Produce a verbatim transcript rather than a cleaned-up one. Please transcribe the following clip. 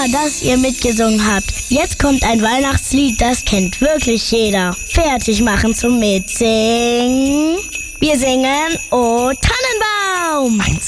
dass ihr mitgesungen habt. Jetzt kommt ein Weihnachtslied, das kennt wirklich jeder. Fertig machen zum Mitsingen. Wir singen O Tannenbaum. Eins,